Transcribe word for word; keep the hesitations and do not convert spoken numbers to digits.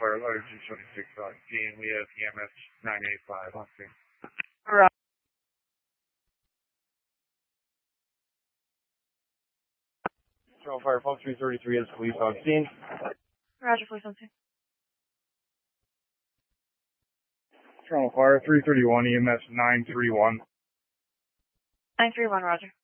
Fire Letter two twenty-six on scene. We have E M S nine eighty-five on scene. Roger. Central Fire Pulse three thirty-three has police on scene. Roger, police on scene. Toronto Fire three thirty-one, E M S nine thirty-one. nine three one, Roger.